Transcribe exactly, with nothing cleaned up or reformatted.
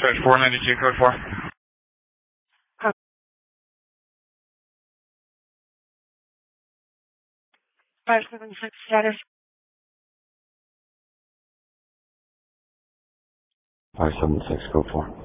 Search four ninety-two, code four. five seven six status. five seven six, code four.